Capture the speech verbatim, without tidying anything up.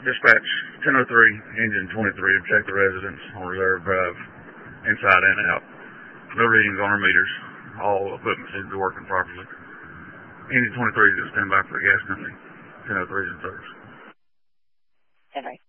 Dispatch ten oh three, engine twenty-three, have checked the residence on Reserve Drive, inside and out. No readings on our meters. All equipment seems to be working properly. Engine twenty-three is going to stand by for the gas company. ten oh three is in service. ten three.